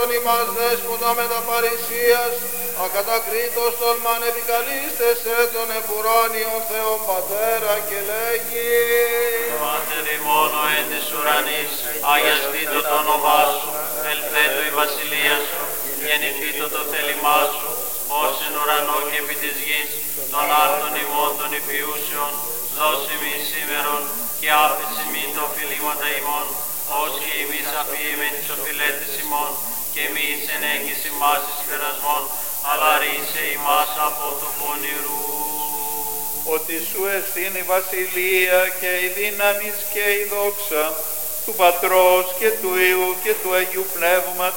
των ημάς δέσποτα με τα παρησίας, ακατακρίτως τολμάν επικαλίστεσαι τον εμπουράνιον Θεόν Πατέρα και λέγει Πάτερ ημών ο εν της ουρανής, αγιαστήτω το όνομά σου, ελθέτω η βασιλεία σου, γεννηθήτω το θέλημά σου, ως εν ουρανό και επί της γης, των άρτων ημών των υπηούσεων, δώσει μη σήμερον και άφηση μη το οφειλήματα ημών, ως και εμείς αφιείμεν τις οφειλέτες ημών, και μη ενέγγις ημάς εις πειρασμών, αλλά ρίσε ημάς από του πονηρού. Ότι σου εστίν η βασιλεία και η δύναμις και η δόξα του Πατρός και του Υιού και του Αγίου Πνεύματος